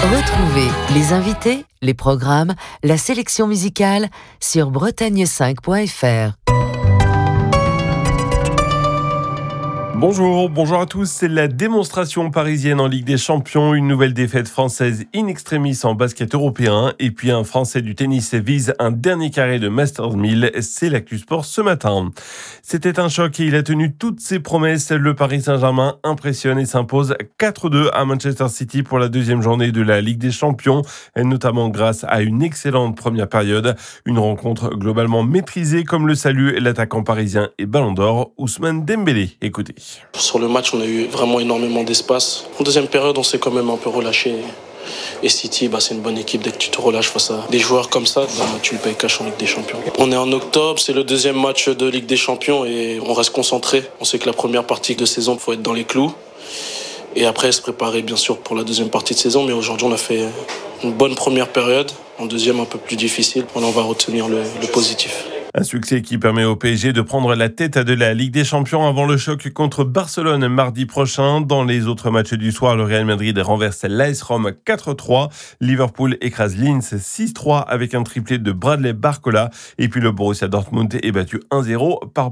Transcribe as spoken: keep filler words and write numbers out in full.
Retrouvez les invités, les programmes, la sélection musicale sur bretagne cinq point f r. Bonjour, bonjour à tous. C'est la démonstration parisienne en Ligue des Champions. Une nouvelle défaite française in extremis en basket européen. Et puis un Français du tennis vise un dernier carré de Masters mille. C'est l'actu sport ce matin. C'était un choc et il a tenu toutes ses promesses. Le Paris Saint-Germain impressionne et s'impose quatre deux à Manchester City pour la deuxième journée de la Ligue des Champions. Notamment grâce à une excellente première période. Une rencontre globalement maîtrisée comme le salue l'attaquant parisien et Ballon d'Or Ousmane Dembélé. Écoutez. Sur le match, on a eu vraiment énormément d'espace. En deuxième période, on s'est quand même un peu relâché. Et City, bah, c'est une bonne équipe. Dès que tu te relâches face à des joueurs comme ça, bah, tu le payes cash en Ligue des Champions. On est en octobre, c'est le deuxième match de Ligue des Champions et on reste concentré. On sait que la première partie de saison, il faut être dans les clous. Et après, se préparer bien sûr pour la deuxième partie de saison. Mais aujourd'hui, on a fait une bonne première période. En deuxième, un peu plus difficile. On va retenir le, le positif. Un succès qui permet au P S G de prendre la tête de la Ligue des Champions avant le choc contre Barcelone mardi prochain. Dans les autres matchs du soir, le Real Madrid renverse l'A S Rome quatre trois. Liverpool écrase Linz six trois avec un triplé de Bradley Barcola. Et puis le Borussia Dortmund est battu un zéro par